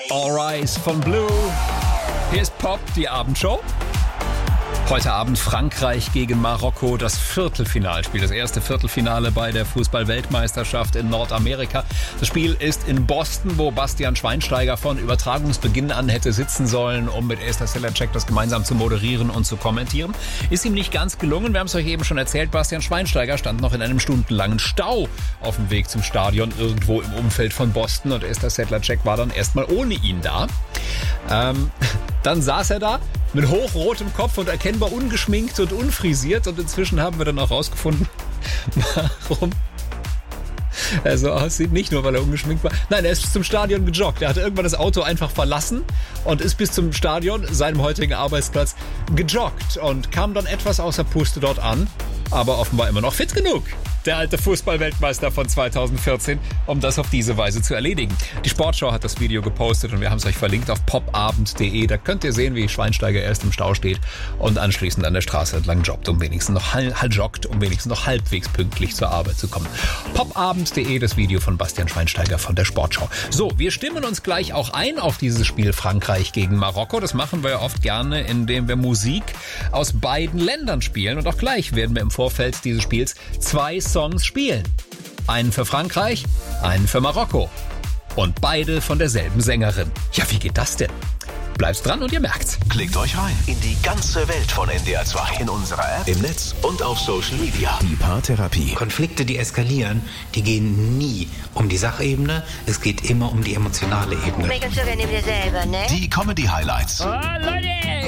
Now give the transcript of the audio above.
All Rise von Blue. Hier ist Pop, die Abendshow. Heute Abend Frankreich gegen Marokko, das Viertelfinalspiel, das erste Viertelfinale bei der Fußball-Weltmeisterschaft in Nordamerika. Das Spiel ist in Boston, wo Bastian Schweinsteiger von Übertragungsbeginn an hätte sitzen sollen, um mit Esther Sedlacek das gemeinsam zu moderieren und zu kommentieren. Ist ihm nicht ganz gelungen. Wir haben es euch eben schon erzählt, Bastian Schweinsteiger stand noch in einem stundenlangen Stau auf dem Weg zum Stadion irgendwo im Umfeld von Boston und Esther Sedlacek war dann erstmal ohne ihn da. Dann saß er da mit hochrotem Kopf und erkennbar ungeschminkt und unfrisiert. Und inzwischen haben wir dann auch rausgefunden, warum er so aussieht. Nicht nur, weil er ungeschminkt war. Nein, er ist zum Stadion gejoggt. Er hatte irgendwann das Auto einfach verlassen und ist bis zum Stadion, seinem heutigen Arbeitsplatz, gejoggt. Und kam dann etwas außer Puste dort an, aber offenbar immer noch fit genug. Der alte Fußball-Weltmeister von 2014, um das auf diese Weise zu erledigen. Die Sportschau hat das Video gepostet und wir haben es euch verlinkt auf popabend.de. Da könnt ihr sehen, wie Schweinsteiger erst im Stau steht und anschließend an der Straße entlang joggt, um wenigstens noch halbwegs pünktlich zur Arbeit zu kommen. Popabend.de, das Video von Bastian Schweinsteiger von der Sportschau. So, wir stimmen uns gleich auch ein auf dieses Spiel Frankreich gegen Marokko. Das machen wir ja oft gerne, indem wir Musik aus beiden Ländern spielen. Und auch gleich werden wir im Vorfeld dieses Spiels 2 Songs spielen. Einen für Frankreich, einen für Marokko. Und beide von derselben Sängerin. Ja, wie geht das denn? Bleibt dran und ihr merkt's. Klickt euch rein in die ganze Welt von NDR 2. In unserer App, im Netz und auf Social Media. Die Paartherapie. Konflikte, die eskalieren, die gehen nie um die Sachebene. Es geht immer um die emotionale Ebene. Ne? Die Comedy-Highlights. Oh, Leute,